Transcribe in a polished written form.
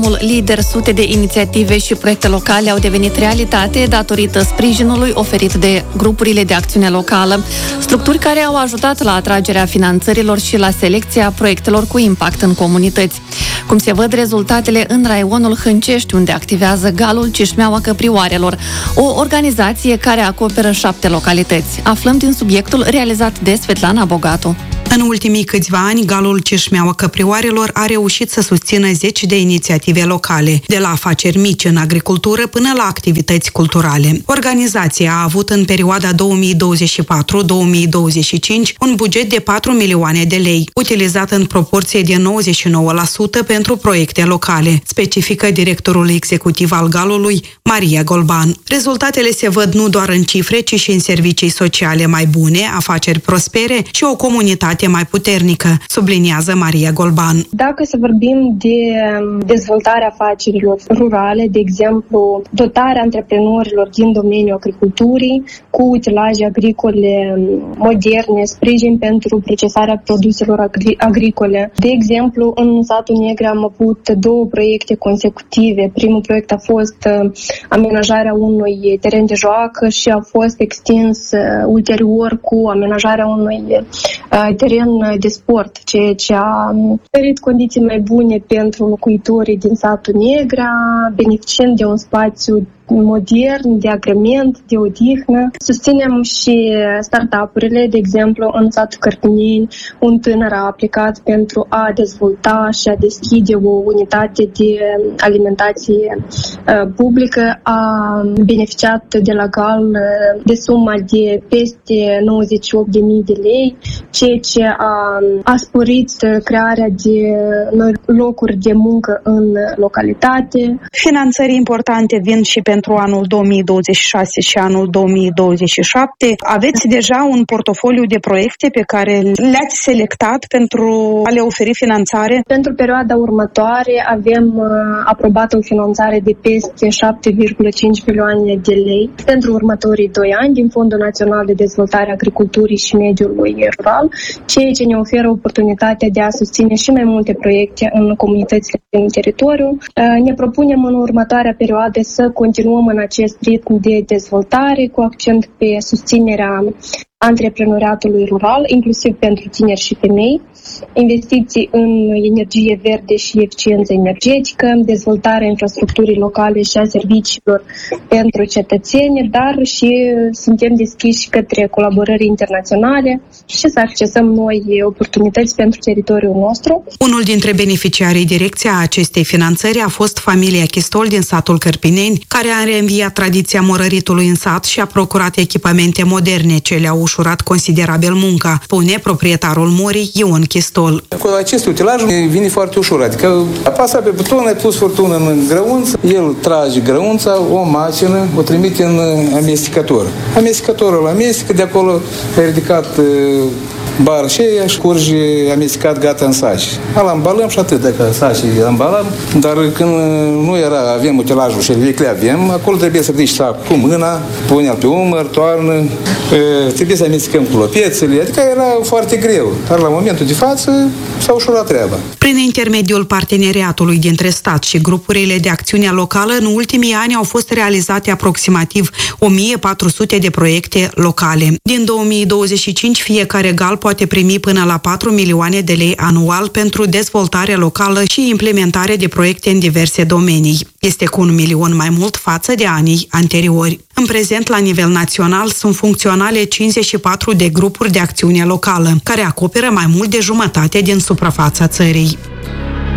programul LIDER, sute de inițiative și proiecte locale au devenit realitate datorită sprijinului oferit de grupurile de acțiune locală, structuri care au ajutat la atragerea finanțărilor și la selecția proiectelor cu impact în comunități. Cum se văd rezultatele în raionul Hâncești, unde activează Galul Cișmeaua Căprioarelor, o organizație care acoperă 7 localități. Aflăm din subiectul realizat de Svetlana Bogatu. În ultimii câțiva ani, Galul Cișmeaua Căprioarelor a reușit să susțină 10 de inițiative locale, de la afaceri mici în agricultură până la activități culturale. Organizația a avut în perioada 2024-2025 un buget de 4 milioane de lei, utilizat în proporție de 99% pentru proiecte locale, specifică directorul executiv al Galului, Maria Golban. Rezultatele se văd nu doar în cifre, ci și în servicii sociale mai bune, afaceri prospere și o comunitate mai puternică, subliniază Maria Golban. Dacă să vorbim de dezvoltarea afacerilor rurale, de exemplu, dotarea antreprenorilor din domeniul agriculturii cu utilaje agricole moderne, sprijin pentru procesarea produselor agricole. De exemplu, în satul Negre am avut 2 proiecte consecutive. Primul proiect a fost amenajarea unui teren de joacă și a fost extins ulterior cu amenajarea unui teren de sport, ceea ce a oferit condiții mai bune pentru locuitorii din satul Negra, beneficiind de un spațiu modern, de agrement, de odihnă. Susținem și startup-urile, de exemplu, în satul Cărpineni, un tânăr a aplicat pentru a dezvolta și a deschide o unitate de alimentație publică, a beneficiat de la GAL de suma de peste 98.000 de lei, ceea ce a sporit crearea de noi locuri de muncă în localitate. Finanțări importante vin și pentru anul 2026 și anul 2027. Aveți deja un portofoliu de proiecte pe care le-ați selectat pentru a le oferi finanțare? Pentru perioada următoare avem aprobată o finanțare de peste 7,5 milioane de lei pentru următorii 2 ani din Fondul Național de Dezvoltare Agriculturii și Mediului Rural, ceea ce ne oferă oportunitatea de a susține și mai multe proiecte în comunitățile din teritoriu. Ne propunem în următoarea perioadă să continuăm în acest ritm de dezvoltare cu accent pe susținerea antreprenoriatului rural, inclusiv pentru tineri și femei, investiții în energie verde și eficiență energetică, dezvoltarea infrastructurii locale și a serviciilor pentru cetățeni, dar și suntem deschiși către colaborări internaționale și să accesăm noi oportunități pentru teritoriul nostru. Unul dintre beneficiarii direcția acestei finanțări a fost familia Chistol din satul Cărpineni, care a reînviat tradiția morăritului în sat și a procurat echipamente moderne ce le-au ușurat considerabil munca, spune proprietarul morii Ion Chistol. Cu acest utilaj vine foarte ușor, adică apasă pe buton, ai pus furtună în grăunță, el trage grăunța, o macină, o trimite în amestecator. Amestecatorul amestecă, de acolo ai ridicat bară și aia și curge amestecat gata în saci. Îl ambalăm și atât, dacă saci ambalam, dar când nu era, avem utilajul și vehicle avem, acolo trebuie să ridici sac cu mâna, pune-l pe umăr, toarnă, trebuie să amestecăm cu lopețele, adică era foarte greu. Dar la momentul de față s-a ușurat treaba. Prin intermediul parteneriatului dintre stat și grupurile de acțiune locală, în ultimii ani au fost realizate aproximativ 1400 de proiecte locale. Din 2025, fiecare GAL poate primi până la 4 milioane de lei anual pentru dezvoltare locală și implementare de proiecte în diverse domenii. Este cu 1 milion mai mult față de anii anteriori. În prezent, la nivel național, sunt funcționale 54 de grupuri de acțiune locală, care acoperă mai mult de jumătate din suprafața țării.